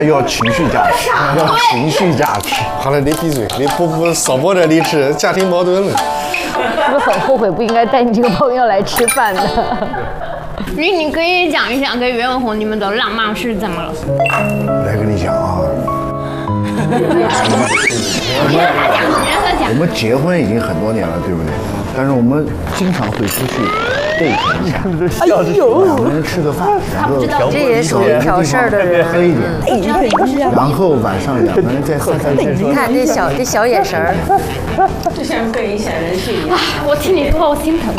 要情绪价值，要情绪价值。 好了，你闭嘴，你不少播点励志，家庭矛盾了。 是不是很后悔不应该带你这个朋友来吃饭的？ 你可以讲一讲跟袁文宏你们的浪漫是怎么了？ 来跟你讲啊，我们结婚已经很多年了，对不对？但是我们经常会出去 date 一下，两个人吃个饭，然后这也属于挑事儿的人， 喝一点，然后晚上两个人再散散心。 你看这小眼神儿， 就像个影响人是一样。 我听你说，我心疼。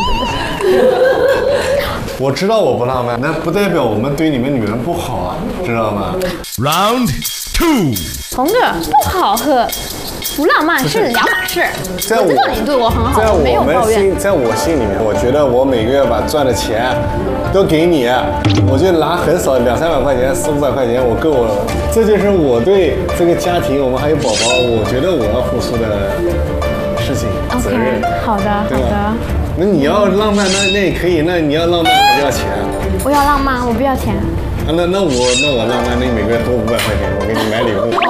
我知道我不浪漫，那不代表我们对你们女人不好啊，知道吗 Round 2， 红哥不好喝，不浪漫是两码事。我知道你对我很好，我没有抱怨。 在我心里面，我觉得我每个月把赚的钱都给你，我就拿很少200-300块钱，400-500块钱我够了。这就是我对这个家庭，我们还有宝宝，我觉得我要付出的事情责任。 好的，好的。 那你要浪漫，那也可以。那你要浪漫还是要钱？ 我要浪漫，我不要钱。 那我浪漫，那你每个月多500块钱，我给你买礼物。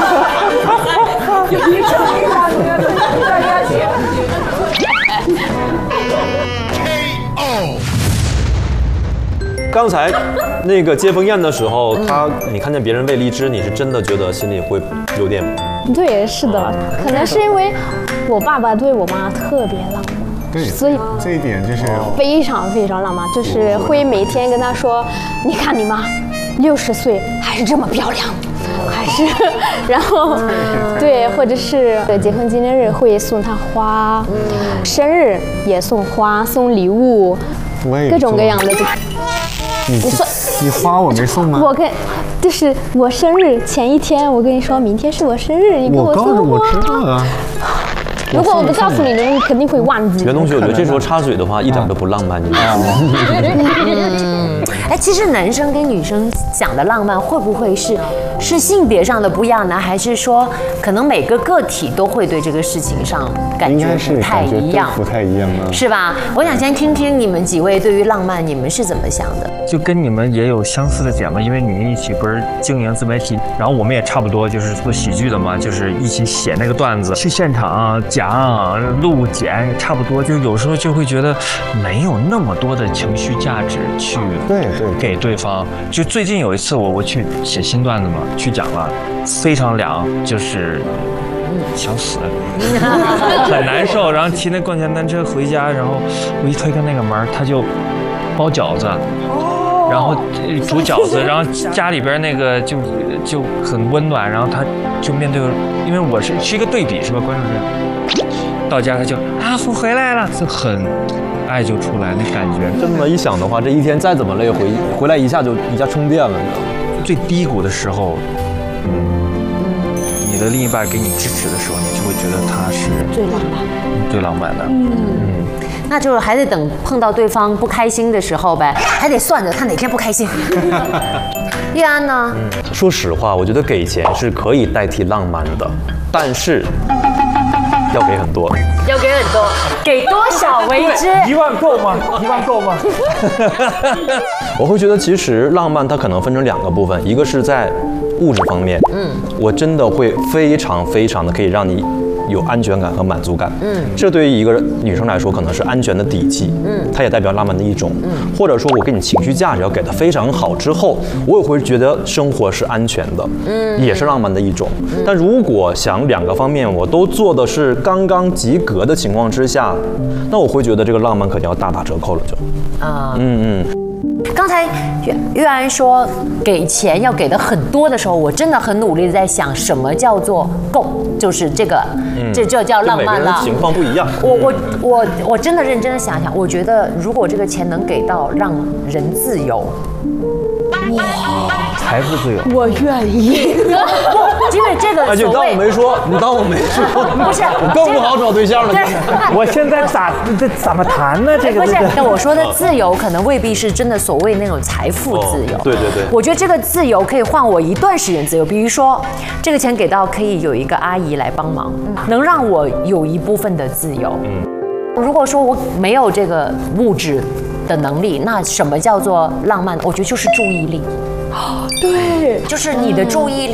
刚才那个接风宴的时候，你看见别人喂荔枝，你是真的觉得心里会有点…… 对，是的，可能是因为我爸爸对我妈特别浪漫。 对， 所以这一点就是非常非常浪漫，就是会每天跟他说，你看你妈60岁还是这么漂亮，还是，然后对，或者是结婚纪念日会送她花，生日也送花送礼物，各种各样的。 你花我没送吗？ 就是我生日前一天，我跟你说明天是我生日，你给我送花。 我知道啊。 如果我不告诉你，你肯定会忘记。 袁同学，我觉得这时候插嘴的话一点都不浪漫，你知道吗？ 哎，其实男生跟女生讲的浪漫会不会是性别上的不一样呢？还是说可能每个个体都会对这个事情上感觉不太一样？ 不太一样吗？ 是吧？我想先听听你们几位对于浪漫你们是怎么想的？ 就跟你们也有相似的点嘛，因为你们一起不是经营自媒体，然后我们也差不多就是做喜剧的嘛，就是一起写那个段子，去现场讲、录、剪，差不多。就有时候就会觉得没有那么多的情绪价值去给对方。就最近有一次我去写新段子嘛，去讲了，非常凉，就是想死，很难受。然后骑那共享单车回家，然后我一推开那个门，他就包饺子。然后煮饺子，然后家里边那个就很温暖，然后他就面对，因为我是一个对比是吧？观众是到家他就啊我回来了，就很爱就出来那感觉。 这么一想的话，这一天再怎么累，回来一下充电了，你知道吗？ 最低谷的时候，你的另一半给你支持的时候，你就会觉得他是最浪漫的。 那就是还得等碰到对方不开心的时候呗，还得算着他哪天不开心。玉安呢？ 说实话，我觉得给钱是可以代替浪漫的，但是要给很多。 要给很多，给多少为之 ？1万够吗？1万够吗？ 我会觉得其实浪漫它可能分成2个部分，一个是在物质方面，我真的会非常非常的可以让你有安全感和满足感，这对于一个女生来说可能是安全的底气，它也代表浪漫的一种，或者说我给你情绪价值要给的非常好之后，我也会觉得生活是安全的，也是浪漫的一种。但如果想2个方面我都做的是刚刚及格的情况之下，那我会觉得这个浪漫肯定要大打折扣了，就刚才玉安说给钱要给的很多的时候，我真的很努力的在想什么叫做够，就是这个，这就叫浪漫了。 每个人情况不一样。 我真的认真的想想，我觉得如果这个钱能给到让人自由， 哇，财富自由， 我愿意。 因为这个就当我没说，你当我没说， 不是， 我更不好找对象了。 我现在怎么谈呢？这个不是，那我说的自由可能未必是真的所谓那种财富自由。 对， 我觉得这个自由可以换我一段时间自由，比如说这个钱给到可以有一个阿姨来帮忙，能让我有一部分的自由。如果说我没有这个物质的能力，那什么叫做浪漫？我觉得就是注意力。 对，就是你的注意力